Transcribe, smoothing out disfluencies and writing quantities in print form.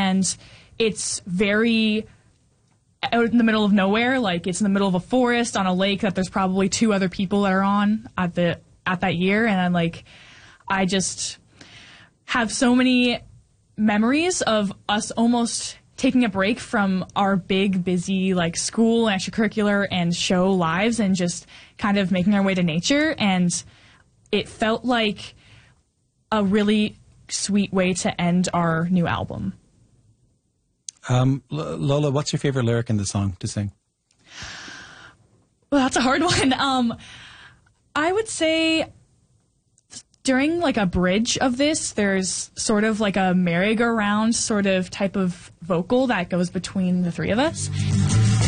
and it's very out in the middle of nowhere. Like, it's in the middle of a forest on a lake that there's probably 2 other people that are on at that year. And I'm like, I just have so many memories of us almost taking a break from our big, busy, like, school and extracurricular and show lives and just kind of making our way to nature. And it felt like a really sweet way to end our new album. Lola, what's your favorite lyric in the song to sing? Well, that's a hard one. I would say during, like, a bridge of this, there's sort of like a merry-go-round sort of type of vocal that goes between the 3 of us.